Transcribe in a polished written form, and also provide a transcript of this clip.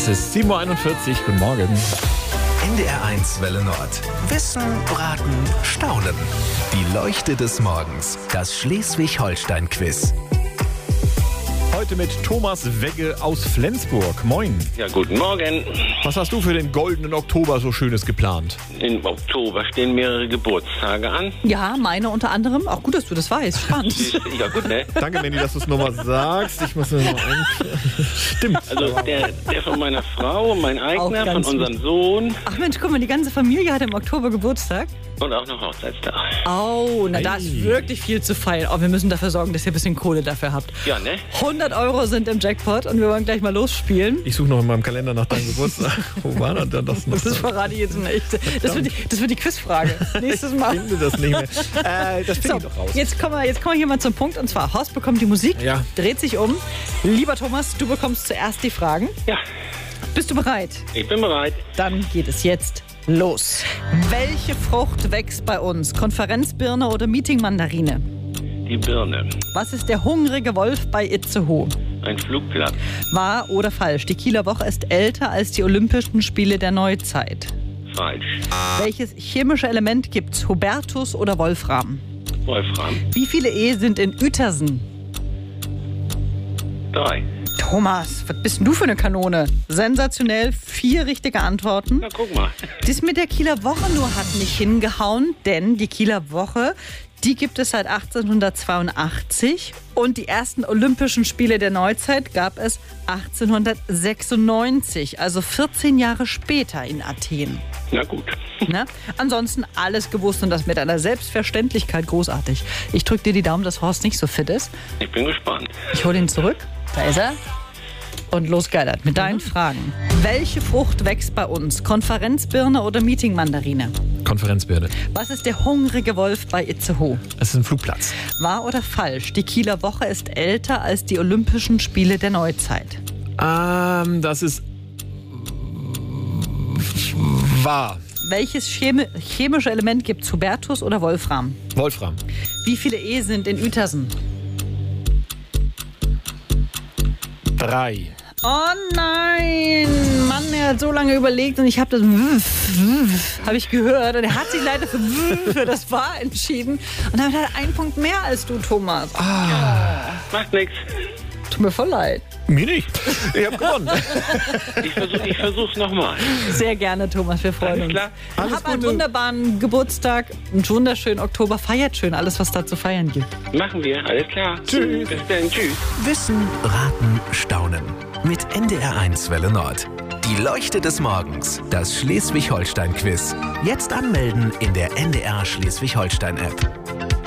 Es ist 7.41 Uhr. Guten Morgen. NDR1 Welle Nord. Wissen, Raten, Staunen. Die Leuchte des Morgens. Das Schleswig-Holstein-Quiz. Heute mit Thomas Wegge aus Flensburg. Moin. Ja, guten Morgen. Was hast du für den goldenen Oktober so Schönes geplant? Im Oktober stehen mehrere Geburtstage an. Ja, meine unter anderem. Auch gut, dass du das weißt. Spannend. Ja, gut, ne? Danke, Mandy, dass du es nochmal sagst. Ich muss nur noch Stimmt. Also der von meiner Frau, mein Auch eigener, von ganz unserem Sohn Ach Mensch, guck mal, die ganze Familie hat im Oktober Geburtstag. und auch noch Hochzeitstag. Oh, na da Ei. ist wirklich viel zu feiern. Oh, wir müssen dafür sorgen, dass ihr ein bisschen Kohle dafür habt. Ja, ne? 100 € sind im Jackpot und wir wollen gleich mal losspielen. Ich suche noch in meinem Kalender nach deinem Geburtstag. Wo war denn das noch? Das verrate ich jetzt nicht. Das wird die Quizfrage. Nächstes Mal. Ich finde das nicht mehr. Das finde So, ich doch raus. jetzt kommen wir hier mal zum Punkt. Und zwar, Horst bekommt die Musik, Ja. dreht sich um. Lieber Thomas, du bekommst zuerst die Fragen. Ja, Bist du bereit? ich bin bereit. Dann geht es jetzt los. Welche Frucht wächst bei uns? Konferenzbirne oder Meetingmandarine? Die Birne. Was ist der hungrige Wolf bei Itzehoe? Ein Flugplatz. Wahr oder falsch? Die Kieler Woche ist älter als die Olympischen Spiele der Neuzeit. Falsch. Welches chemische Element gibt's? Hubertus oder Wolfram? Wolfram. Wie viele E sind in Uetersen? 3. Thomas, was bist denn du für eine Kanone? Sensationell, 4 richtige Antworten. Na, guck mal. Das mit der Kieler Woche nur hat nicht hingehauen, denn die Kieler Woche, die gibt es seit 1882 und die ersten Olympischen Spiele der Neuzeit gab es 1896, also 14 Jahre später in Athen. Na gut. Ne? Ansonsten alles gewusst und das mit einer Selbstverständlichkeit großartig. Ich drücke dir die Daumen, dass Horst nicht so fit ist. Ich bin gespannt. Ich hole ihn zurück. Da ist er. Und los geilert mit deinen Fragen. Welche Frucht wächst bei uns? Konferenzbirne oder Meetingmandarine? Konferenzbirne. Was ist der hungrige Wolf bei Itzehoe? Es ist ein Flugplatz. Wahr oder falsch? Die Kieler Woche ist älter als die Olympischen Spiele der Neuzeit. Das ist wahr. Welches chemische Element gibt es? Hubertus oder Wolfram? Wolfram. Wie viele E sind in Uetersen? 3. Oh nein! Mann, er hat so lange überlegt und ich habe das habe ich gehört und er hat sich leider für das Wahr entschieden und damit hat er einen Punkt mehr als du, Thomas. Macht nix. Tut mir voll leid. Mir nicht. Ich habe gewonnen. Ich versuch's nochmal. Sehr gerne, Thomas, wir freuen Alles uns. klar? Hab einen wunderbaren Geburtstag, einen wunderschönen Oktober, feiert schön alles, was da zu feiern gibt. Machen wir. Alles klar. Tschüss. Bis dann. Tschüss. Wissen, Raten, Staunen. Mit NDR1 Welle Nord. Die Leuchte des Morgens. Das Schleswig-Holstein-Quiz. Jetzt anmelden in der NDR Schleswig-Holstein-App.